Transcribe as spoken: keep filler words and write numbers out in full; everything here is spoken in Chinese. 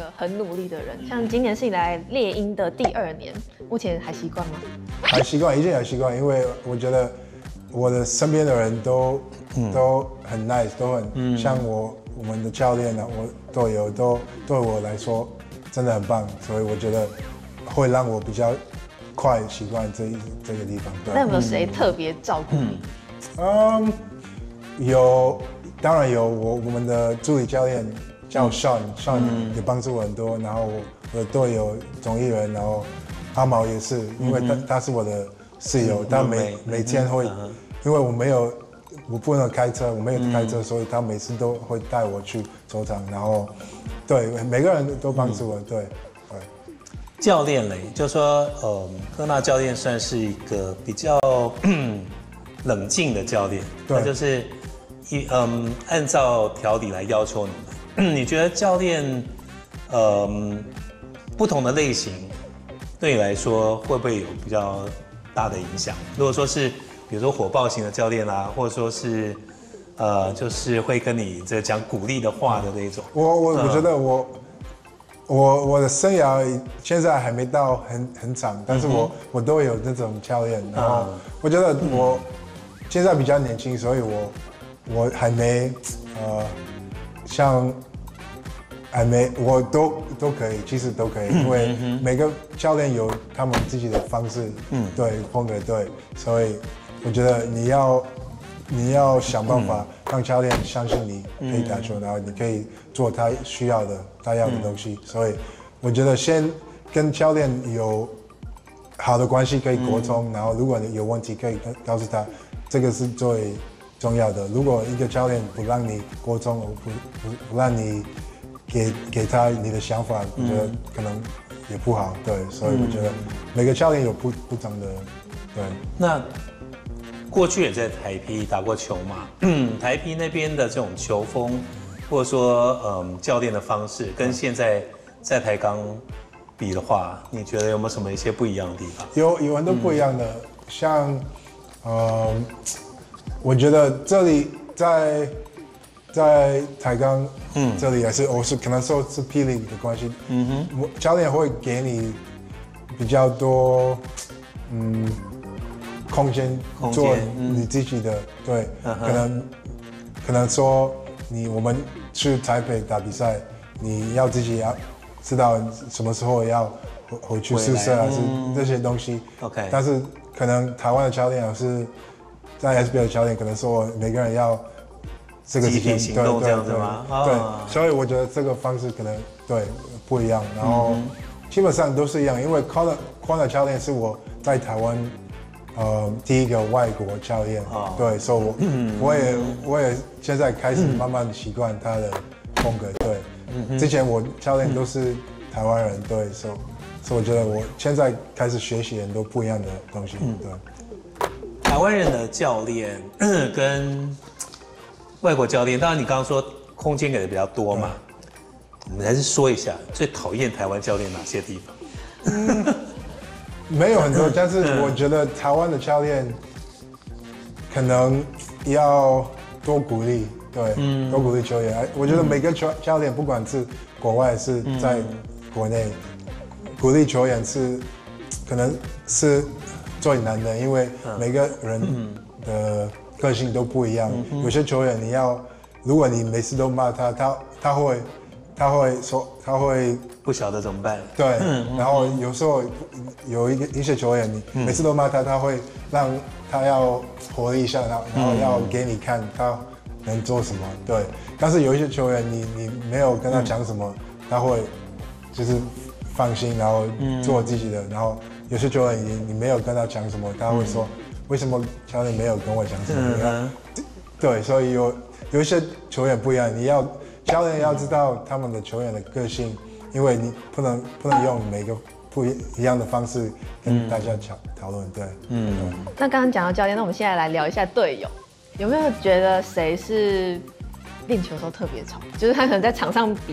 很努力的人。像今年是你来猎鹰的第二年，目前还习惯吗？ 还习惯，一定还习惯，因为我觉得我的身边的人都、嗯、都很 nice， 都很、嗯、像我我们的教练啊，我队友都对我来说真的很棒，所以我觉得会让我比较快习惯这一这个地方。 那有没有谁特别照顾你？ 嗯，有，当然有我我们的助理教练叫 Sean，Sean、嗯、也帮助我很多。然后我我的队友总艺人，然后阿毛也是，因为他、嗯、他是我的室友，他每、嗯、每天会、嗯，因为我没有我不能开车，我没有开车，嗯、所以他每次都会带我去球场。然后对每个人都帮助我，嗯、对对。 教练嘞，就说呃，科纳教练算是一个比较冷静的教练，他就是一嗯按照条理来要求你们。你觉得教练呃不同的类型对你来说会不会有比较大的影响？如果说是比如说火爆型的教练啊，或者说是呃就是会跟你这讲鼓励的话的那种， 我我我觉得我。我我的生涯现在还没到很很长，但是我、嗯、我都有那种教练，然后我觉得我现在比较年轻，所以我我还没呃像还没我都都可以，其实都可以，因为每个教练有他们自己的方式，嗯，对风格对，所以我觉得你要你要想办法让教练相信你可以打球，然后你可以做他需要的。他要的东西，所以我觉得先跟教练有好的关系可以沟通，嗯、然后如果你有问题可以告诉他，这个是最重要的。如果一个教练不让你沟通，不不不让你给给他你的想法，我觉得可能也不好。对，所以我觉得每个教练有不不同的对。 那过去也在台啤打过球嘛？嗯，台啤那边的这种球风。或者说，嗯，教练的方式跟现在在台钢比的话，你觉得有没有什么一些不一样的地方？ 有有很多不一样的，嗯、像，呃，我觉得这里在在台钢，嗯，这里也是，我是可能说是霹雳的关系，嗯哼，我教练会给你比较多，嗯，空间做你自己的，对，嗯、可能可能说你我们。去台北打比赛，你要自己要知道什么时候要回回去宿舍啊，是这些东西。 OK。 但是可能台湾的教练是在 S B L 的教练，可能说每个人要这个集体行动这样子吗？ 对，对，所以我觉得这个方式可能对不一样。然后基本上都是一样，因为 Corner Corner 教练是我在台湾。呃，第一个外国教练，哦、对，所以我、嗯、我也我也现在开始慢慢习惯他的风格，对，嗯、之前我教练都是台湾人，对，所以所以我觉得我现在开始学习很多不一样的东西，嗯、对。 台湾人的教练跟外国教练，当然你刚刚说空间给的比较多嘛，我们还是说一下最讨厌台湾教练哪些地方？ 嗯没有很多，但是我觉得台湾的教练可能要多鼓励，对，嗯、多鼓励球员。我觉得每个教教练，不管是国外是在国内，嗯、鼓励球员是可能是最难的，因为每个人的个性都不一样。嗯、有些球员你要，如果你每次都骂他，他他会。他会说，他会不晓得怎么办。 对，嗯、然后有时候有一个一些球员，你每次都骂他，他会让他要活力一下，然后然后要给你看他能做什么。对，但是有一些球员，你你没有跟他讲什么，嗯、他会就是放心，然后做自己的。嗯、然后有些球员你你没有跟他讲什么，他会说、嗯、为什么教练没有跟我讲什么？嗯、对，所以有有一些球员不一样，你要。教练要知道他们的球员的个性，因为你不能不能用每个不一样的方式跟大家讨讨论。对，嗯。 那刚刚讲到教练，那我们现在来聊一下队友，有没有觉得谁是练球的时候特别吵？就是他可能在场上比